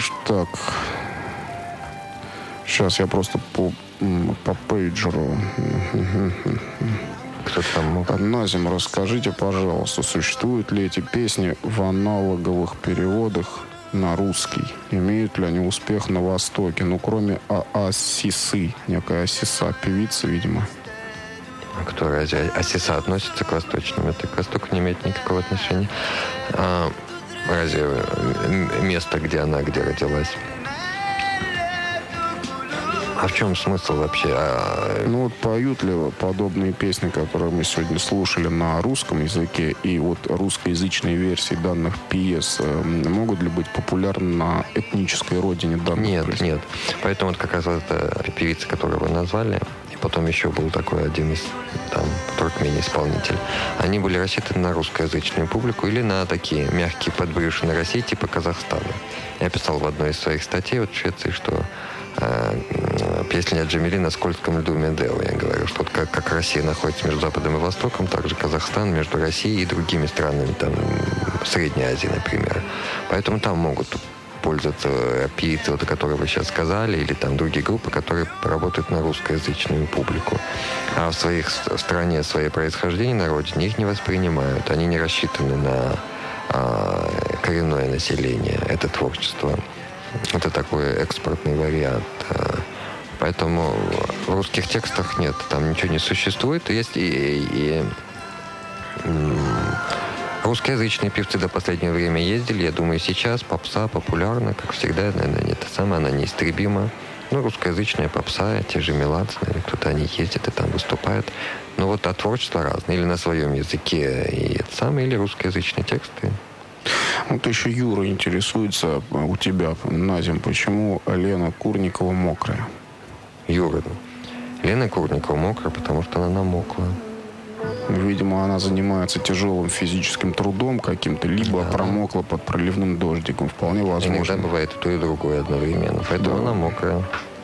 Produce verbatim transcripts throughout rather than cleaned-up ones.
Так. Сейчас я просто по, по пейджеру. Кто там? Назим, расскажите, пожалуйста, существуют ли эти песни в аналоговых переводах на русский? Имеют ли они успех на Востоке? Ну, кроме Асисы, некая Асиса, певица, видимо. А кто разве? Асиса относится к восточным? Это к Востоку не имеет никакого отношения. А, разве место, где она, где родилась? А в чем смысл вообще? А... Ну вот поют ли подобные песни, которые мы сегодня слушали на русском языке, и вот русскоязычные версии данных пьес могут ли быть популярны на этнической родине данных Нет, песен? нет. Поэтому вот как раз эта певица, которую вы назвали, и потом еще был такой один из там туркмений исполнитель, они были рассчитаны на русскоязычную публику или на такие мягкие подбрюшины России типа Казахстана. Я писал в одной из своих статей вот в Швеции, что песня Джамили на скользком льду Медео. Я говорю, что вот как, как Россия находится между Западом и Востоком, так же Казахстан между Россией и другими странами, там, Средней Азии, например. Поэтому там могут пользоваться певицы, вот, о которой вы сейчас сказали, или там другие группы, которые работают на русскоязычную публику. А в своих в стране, свое происхождение на родине их не воспринимают. Они не рассчитаны на а, коренное население, это творчество. Это такой экспортный вариант. Поэтому в русских текстах нет, там ничего не существует. Есть и, и, и русскоязычные певцы до последнего времени ездили. Я думаю, сейчас попса популярна, как всегда, наверное, это самое, она неистребима. Ну, русскоязычная попса, те же Меладзе, кто-то они ездят и там выступают. Но вот а творчество разное. Или на своем языке, и это самое, или русскоязычные тексты. Вот еще Юра интересуется у тебя, Назим, почему Лена Курникова мокрая? Юра, Лена Курникова мокрая, потому что она намокла. Видимо, она занимается тяжелым физическим трудом каким-то, либо да. промокла под проливным дождиком. Вполне возможно. Иногда бывает и то, и другое одновременно. Поэтому да. она мокрая.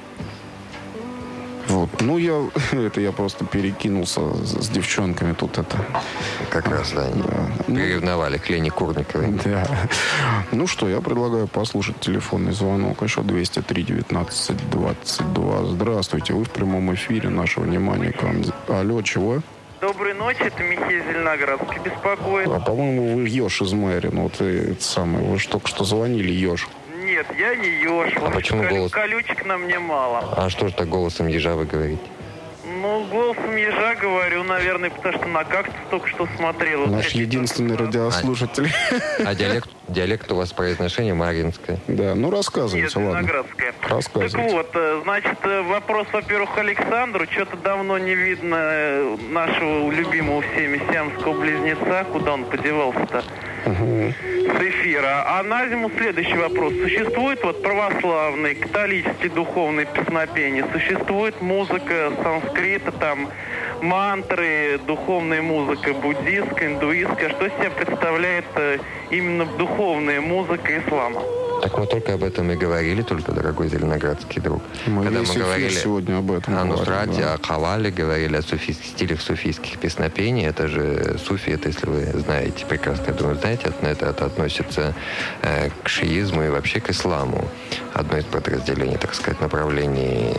Вот. Ну, я, это я просто перекинулся с, с девчонками тут это. Как раз, да, они да. приревновали к Лене Курниковой. Да. Ну что, я предлагаю послушать телефонный звонок. Еще двести три девятнадцать двадцать два. Здравствуйте, вы в прямом эфире. Наше внимание к вам. Алло, чего? Доброй ночи, это Михей Зеленоградский беспокоит. А, по-моему, вы Ёж из Мэри. Ну, вот это самое, вы же только что звонили, Ёж. Нет, я не еж. А почему Кол- голос? Колючек на мне мало. А что же так голосом ежа вы говорите? Ну, голосом ежа говорю, наверное, потому что на кактус только что смотрел. Наш вот единственный радиослушатель. А, а диалект, диалект у вас произношение маринское? Да, ну рассказывайте, Нет, ладно. Рассказывайте. Так вот, значит, вопрос, во-первых, Александру. Что-то давно не видно нашего любимого всеми сиамского близнеца. Куда он подевался-то? Угу. С эфира. А Назиму следующий вопрос. Существует вот православный, католический духовный песнопение? Существует музыка санскрита, там мантры, духовная музыка буддистская, индуистская? Что из себя представляет именно духовная музыка ислама? Так мы только об этом и говорили, только, дорогой зеленоградский друг. Мы Когда мы говорили сегодня об этом о Нусрате, да. о Кавале, говорили о суфийских стилях суфийских песнопений. Это же суфи, это, если вы знаете, прекрасно, я думаю, знаете, это, это, это относится э, к шиизму и вообще к исламу. Одно из подразделений, так сказать, направлений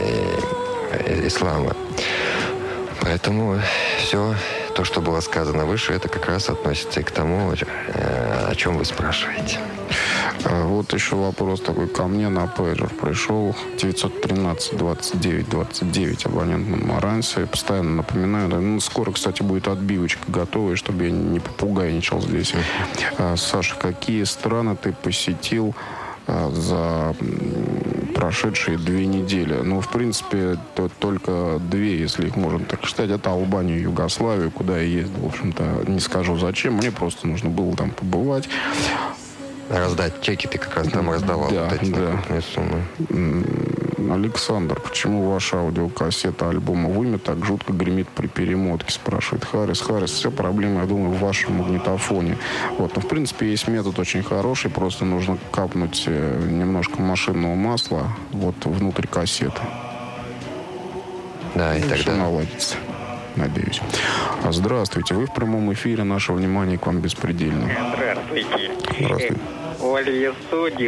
э, ислама. Поэтому все то, что было сказано выше, это как раз относится и к тому, о чем вы спрашиваете. Вот еще вопрос такой ко мне на пейджер пришел. девятьсот тринадцать двадцать девять двадцать девять абонент на Марансе. Постоянно напоминаю. Ну, скоро, кстати, будет отбивочка готовая, чтобы я не попугайничал здесь. Саша, какие страны ты посетил за прошедшие две недели? Ну, в принципе, то только две, если их можно так считать. Это Албанию, Югославию, куда я ездил. В общем-то, не скажу зачем. Мне просто нужно было там побывать. Раздать чеки ты как раз там раздавал. Да, вот эти да. суммы. Александр, почему ваша аудиокассета альбома «Вымя» так жутко гремит при перемотке, спрашивает Харрис. Харрис, все проблемы, я думаю, в вашем магнитофоне. Вот, но, в принципе, есть метод очень хороший, просто нужно капнуть немножко машинного масла вот внутрь кассеты. Да, и, и тогда... все наладится. Надеюсь. А здравствуйте, вы в прямом эфире, наше внимание к вам беспредельно. Здравствуйте. Здравствуйте. Ольга Суди.